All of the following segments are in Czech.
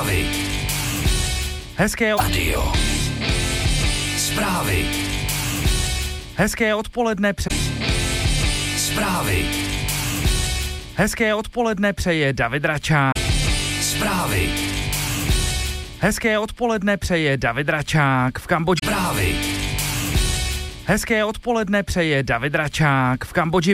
Zprávy. Hezké Radio. Zprávy. Hezké odpoledne Zprávy. Hezké odpoledne přeje David Račák. Zprávy. Hezké odpoledne přeje David Račák v Kambodži. Zprávy. Hezké odpoledne přeje David Račák v Kambodži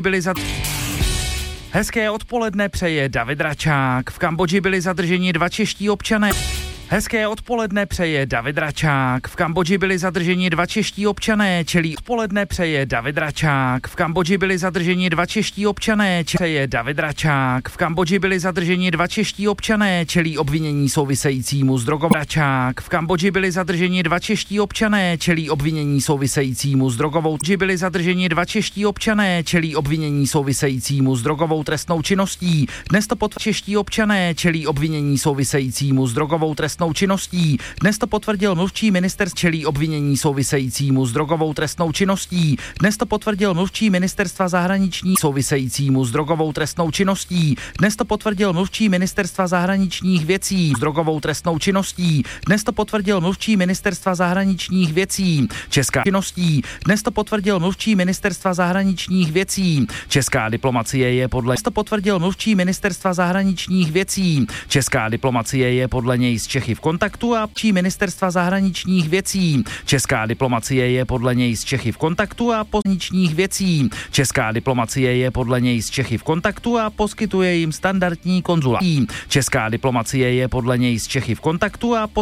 Hezké odpoledne přeje David Račák v Kambodži byli zadrženi 2 čeští občané. Hezké odpoledne přeje David Račák v Kambodži byli zadrženi 2 čeští občané. Čelí odpoledne přeje David Račák v Kambodži byli zadrženi 2 čeští občané. Přeje David Račák v Kambodži byli zadrženi 2 čeští občané. Čelí obvinění souvisejícímu s drogovou. Račák v Kambodži byli zadrženi 2 čeští občané. Čelí obvinění souvisejícímu s drogovou. Byli zadrženi 2 čeští občané. Čelí obvinění souvisejícímu s drogovou trestnou činností. Dnes to čeští občané čelí obvinění souvisejícímu s drogovou trestnou činností. Dnes to potvrdil mluvčí ministerstva čelí obvinění souvisejícímu s drogovou trestnou činností. Dnes to potvrdil mluvčí ministerstva zahraničních souvisejícímu s drogovou trestnou činností. Dnes to potvrdil mluvčí ministerstva zahraničních věcí s drogovou trestnou činností. Dnes to potvrdil mluvčí ministerstva zahraničních věcí. Česká činností. Dnes to potvrdil mluvčí ministerstva zahraničních věcí. Česká diplomacie je podle to potvrdil mluvčí ministerstva zahraničních věcí. Česká diplomacie je podle něj s Čechy v kontaktu a ministerstva zahraničních věcí. Česká diplomacie je podle něj s Čechy v kontaktu a zahraničních věcí. Česká diplomacie je podle něj s Čechy v kontaktu a poskytuje jim standardní konzulát. Česká diplomacie je podle něj s Čechy v kontaktu a